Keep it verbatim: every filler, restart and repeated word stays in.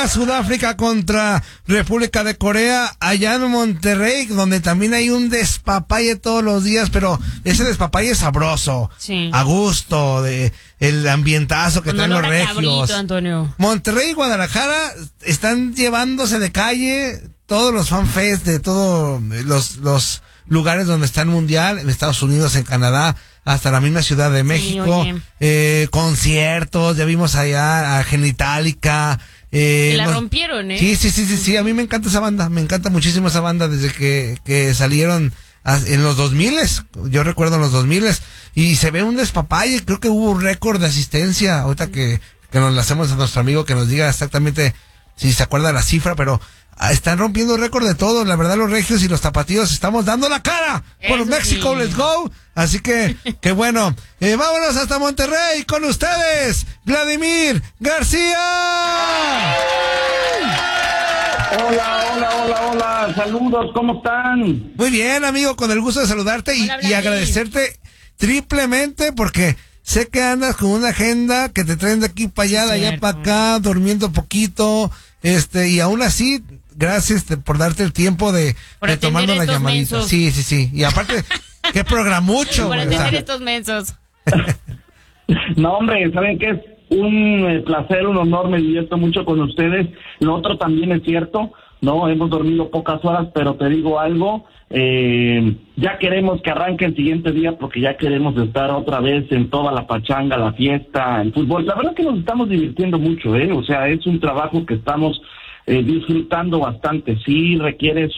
juega Sudáfrica contra República de Corea allá en Monterrey, donde también hay un despapalle todos los días, pero ese despapalle es sabroso, sí, a gusto, de el ambientazo que traen los regios. Cabrito, Antonio. Monterrey y Guadalajara están llevándose de calle todos los fanfests de todos los, los lugares donde está el mundial, en Estados Unidos, en Canadá, hasta la misma Ciudad de México, sí, eh, conciertos, ya vimos allá a Genitalica. Eh, y la nos, rompieron, ¿eh? Sí, sí, sí, sí, sí, a mí me encanta esa banda, me encanta muchísimo esa banda desde que, que salieron a, en los dos miles, yo recuerdo en los dos miles, y se ve un despapalle, creo que hubo un récord de asistencia, ahorita que, que nos la hacemos a nuestro amigo que nos diga exactamente si se acuerda la cifra, pero están rompiendo récord de todo, la verdad los regios y los tapatíos estamos dando la cara por Eso México, sí. Let's go, así que, que bueno, eh, vámonos hasta Monterrey con ustedes, Vladimir García. Hola, hola, hola, hola, saludos, ¿cómo están? Muy bien, amigo, con el gusto de saludarte y, Hola, y agradecerte triplemente porque sé que andas con una agenda que te traen de aquí para allá, de allá para acá, durmiendo poquito, este, y aún así, gracias te, por darte el tiempo de, de tomarnos la llamadita. Mensos. Sí, sí, sí. Y aparte, qué programucho. Por güey, atender o sea. estos mensos. No, hombre, ¿saben qué? Es un eh, placer, un honor, me divierto mucho con ustedes. Lo otro también es cierto, ¿no? Hemos dormido pocas horas, pero te digo algo, eh, ya queremos que arranque el siguiente día porque ya queremos estar otra vez en toda la pachanga, la fiesta, el fútbol. La verdad que nos estamos divirtiendo mucho, ¿eh? O sea, es un trabajo que estamos eh, disfrutando bastante. Sí requiere